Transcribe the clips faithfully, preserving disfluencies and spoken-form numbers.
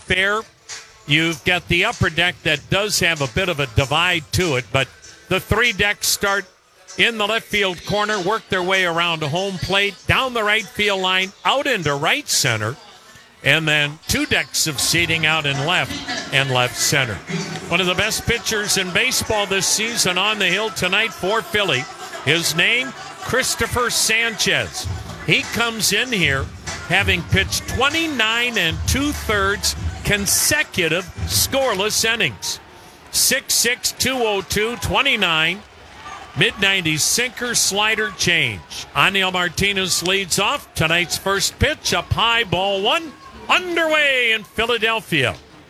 fair. You've got the upper deck that does have a bit of a divide to it, but the three decks start in the left field corner, work their way around to home plate, down the right field line, out into right center, and then two decks of seating out in left and left center. One of the best pitchers in baseball this season on the hill tonight for Philly. His name, Christopher Sanchez. He comes in here having pitched twenty-nine and two-thirds consecutive scoreless innings. six six, two oh two, twenty-nine. mid nineties sinker, slider, change. Aniel Martinez leads off. Tonight's first pitch, up high, ball one. Underway in Philadelphia.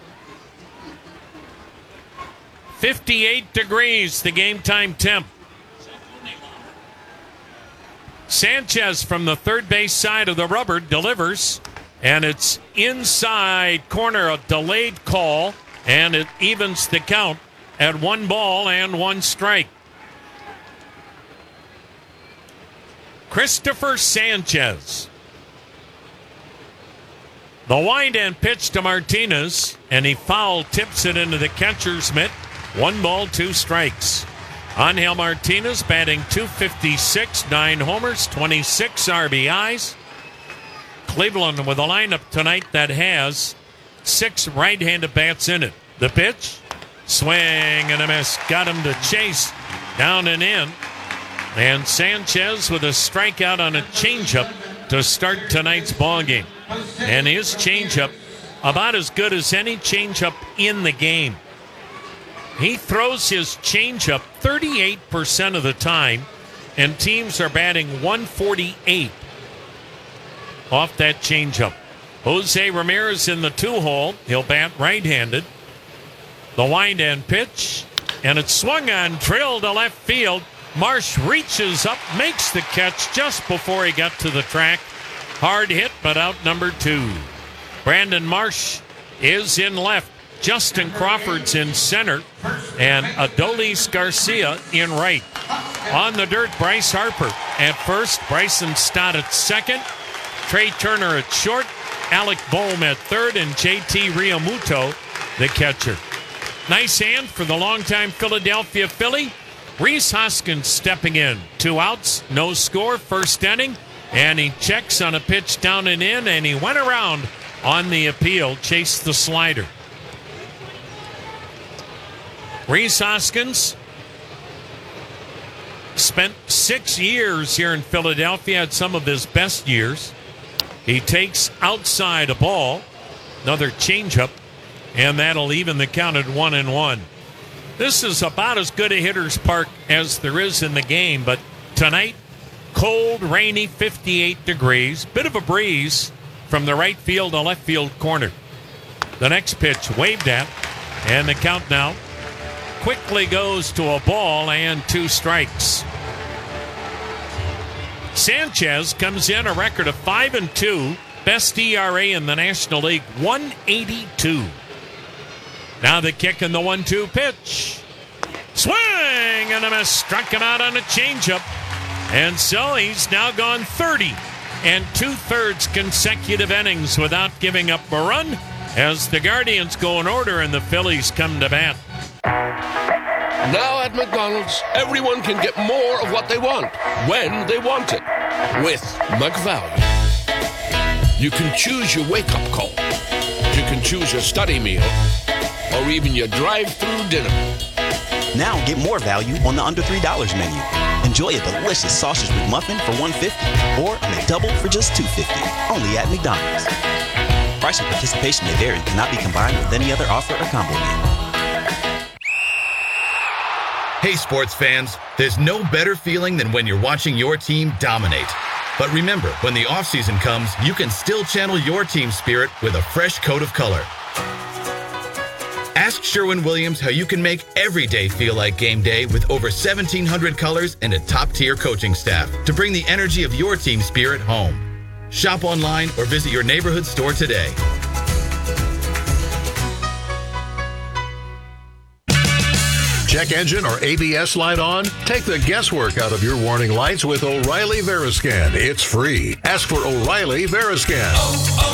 fifty-eight degrees, the game time temp. Sanchez from the third base side of the rubber delivers, and it's inside corner, a delayed call, and it evens the count at one ball and one strike. Christopher Sanchez. The wind and pitch to Martinez, and he foul tips it into the catcher's mitt. One ball, two strikes. Angel Martinez batting two fifty-six, nine homers, twenty-six R B Is. Cleveland with a lineup tonight that has six right-handed bats in it. The pitch, swing and a miss. Got him to chase down and in. And Sanchez with a strikeout on a changeup to start tonight's ballgame. And his changeup, about as good as any changeup in the game. He throws his changeup thirty-eight percent of the time, and teams are batting one forty-eight off that changeup. Jose Ramirez in the two-hole. He'll bat right-handed. The wind and pitch, and it's swung on, drilled to left field. Marsh reaches up, makes the catch just before he got to the track. Hard hit, but out number two. Brandon Marsh is in left. Justin Crawford's in center, and Adolis Garcia in right. On the dirt, Bryce Harper at first, Bryson Stott at second, Trey Turner at short, Alec Boehm at third, and J T Realmuto, the catcher. Nice hand for the longtime Philadelphia Philly. Rhys Hoskins stepping in. Two outs, no score, first inning, and he checks on a pitch down and in, and he went around on the appeal, chased the slider. Rhys Hoskins spent six years here in Philadelphia, had some of his best years. He takes outside a ball, another changeup, and that'll even the count at one and one. This is about as good a hitter's park as there is in the game, but tonight, cold, rainy, fifty-eight degrees, bit of a breeze from the right field to left field corner. The next pitch waved at, and the count now quickly goes to a ball and two strikes. Sanchez comes in a record of five and two, best E R A in the National League, one eighty-two. Now the kick and the one two pitch. Swing and a miss, struck him out on a changeup. And so he's now gone thirty and two-thirds consecutive innings without giving up a run as the Guardians go in order and the Phillies come to bat. Now at McDonald's, everyone can get more of what they want, when they want it, with McValue. You can choose your wake-up call. You can choose your study meal, or even your drive-through dinner. Now get more value on the under three dollars menu. Enjoy a delicious sausage McMuffin for one dollar fifty or a McDouble for just two dollars fifty. Only at McDonald's. Price and participation may vary. Cannot be combined with any other offer or combo meal. Hey, sports fans, there's no better feeling than when you're watching your team dominate. But remember, when the offseason comes, you can still channel your team spirit with a fresh coat of color. Ask Sherwin-Williams how you can make every day feel like game day with over seventeen hundred colors and a top-tier coaching staff to bring the energy of your team spirit home. Shop online or visit your neighborhood store today. Check engine or A B S light on? Take the guesswork out of your warning lights with O'Reilly Veriscan. It's free. Ask for O'Reilly Veriscan.